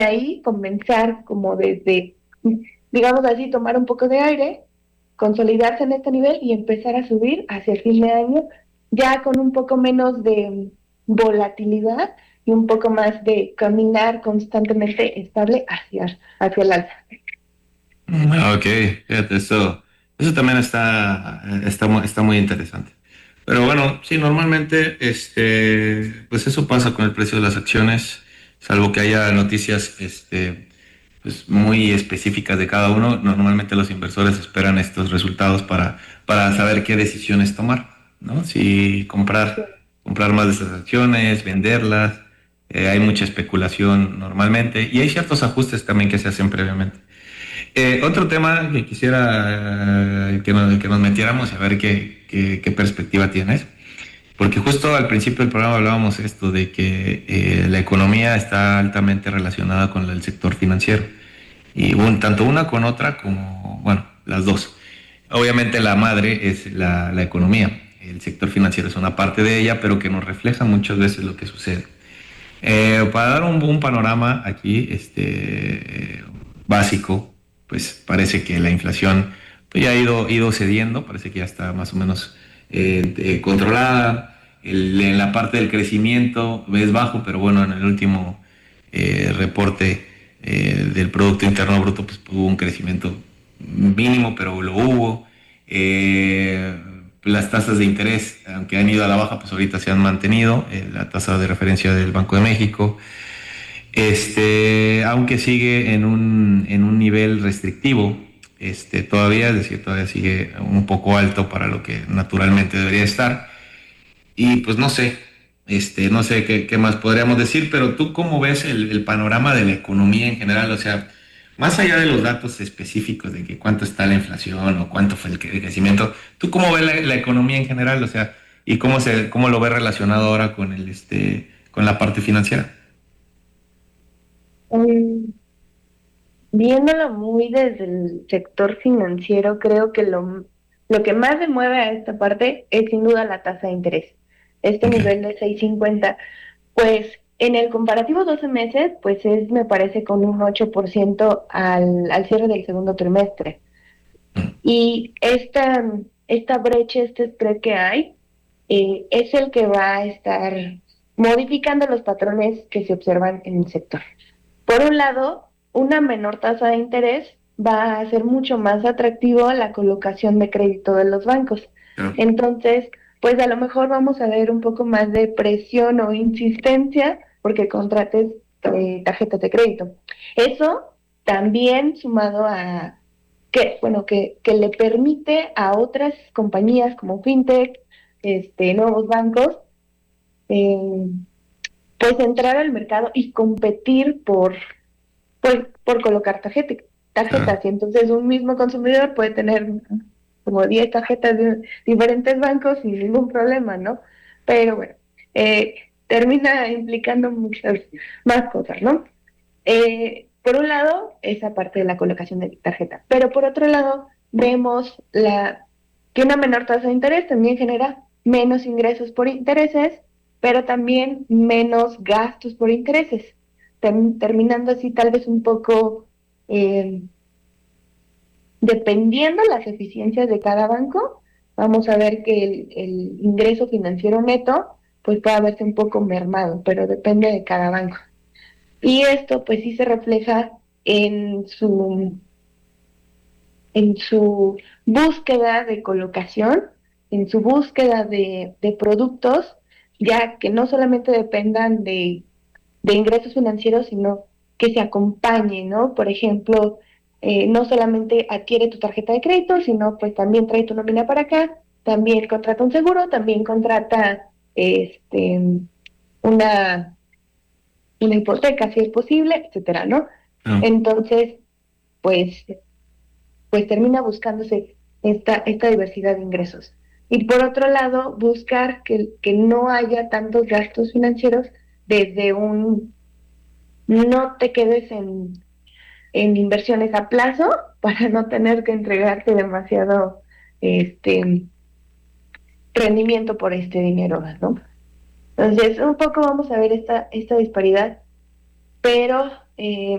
ahí comenzar como desde, digamos así, tomar un poco de aire, consolidarse en este nivel y empezar a subir hacia el fin de año, ya con un poco menos de volatilidad y un poco más de caminar constantemente estable hacia el alza. Ok, fíjate, eso también está muy interesante. Pero bueno, sí, normalmente, pues eso pasa con el precio de las acciones, salvo que haya noticias, pues muy específicas de cada uno. Normalmente los inversores esperan estos resultados para saber qué decisiones tomar, ¿no? Si comprar más de esas acciones, venderlas. Hay mucha especulación normalmente y hay ciertos ajustes también que se hacen previamente. Otro tema que quisiera que nos metiéramos y a ver qué perspectiva tienes, porque justo al principio del programa hablábamos esto de que la economía está altamente relacionada con el sector financiero, y tanto una con otra como, bueno, las dos. Obviamente la madre es la economía, el sector financiero es una parte de ella, pero que nos refleja muchas veces lo que sucede. Para dar un panorama aquí, básico, pues parece que la inflación pues, ya ha ido cediendo, parece que ya está más o menos controlada. En la parte del crecimiento es bajo, pero bueno, en el último reporte del Producto Interno Bruto, pues hubo un crecimiento mínimo, pero lo hubo. Eh, las tasas de interés, aunque han ido a la baja, pues ahorita se han mantenido. La tasa de referencia del Banco de México, aunque sigue en un nivel restrictivo, todavía, es decir, todavía sigue un poco alto para lo que naturalmente debería estar. Y pues no sé qué más podríamos decir, pero tú cómo ves el panorama de la economía en general, o sea, más allá de los datos específicos de que cuánto está la inflación o cuánto fue el crecimiento, ¿tú cómo ves la economía en general, o sea, y cómo lo ves relacionado ahora con con la parte financiera? Um, Viéndolo muy desde el sector financiero, creo que lo que más se mueve a esta parte es sin duda la tasa de interés. Este Ok. nivel de 6.50, pues en el comparativo 12 meses, pues es, me parece, con un 8% al cierre del segundo trimestre. Y esta brecha, este spread que hay, es el que va a estar modificando los patrones que se observan en el sector. Por un lado, una menor tasa de interés va a hacer mucho más atractivo la colocación de crédito de los bancos. Claro. Entonces, pues a lo mejor vamos a ver un poco más de presión o insistencia porque contrates tarjetas de crédito. Eso también sumado a que le permite a otras compañías como FinTech, nuevos bancos, eh, pues entrar al mercado y competir por colocar Claro. tarjetas. Y entonces un mismo consumidor puede tener como 10 tarjetas de diferentes bancos sin ningún problema, ¿no? Pero bueno, termina implicando muchas más cosas, ¿no? Por un lado, esa parte de la colocación de tarjeta, pero por otro lado, vemos que una menor tasa de interés también genera menos ingresos por intereses, pero también menos gastos por intereses, terminando así tal vez un poco eh, dependiendo las eficiencias de cada banco, vamos a ver que el ingreso financiero neto pues puede verse un poco mermado, pero depende de cada banco. Y esto pues sí se refleja en en su búsqueda de colocación, en su búsqueda de productos, ya que no solamente dependan de ingresos financieros, sino que se acompañe, ¿no? Por ejemplo, no solamente adquiere tu tarjeta de crédito, sino pues también trae tu nómina para acá, también contrata un seguro, también contrata una, una hipoteca si es posible, etcétera, ¿no? No. Entonces, pues, pues termina buscándose esta diversidad de ingresos. Y por otro lado, buscar que no haya tantos gastos financieros desde un no te quedes en inversiones a plazo para no tener que entregarte demasiado este rendimiento por este dinero, ¿no? Entonces, un poco vamos a ver esta disparidad, pero